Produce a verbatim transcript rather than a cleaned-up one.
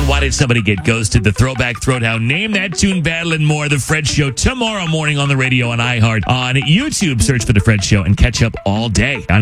Throwdown, Why Did Somebody Get Ghosted? The Throwback Throwdown, Name That Tune Battle, and more. The Fred Show tomorrow morning on the radio on iHeart. On YouTube, search for The Fred Show and catch up all day on